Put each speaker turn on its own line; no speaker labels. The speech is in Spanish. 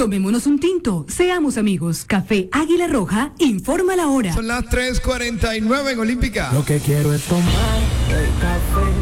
Tomémonos un tinto, seamos amigos. Café Águila Roja, informa la hora.
Son las 3:49 en Olímpica.
Lo que quiero es tomar el café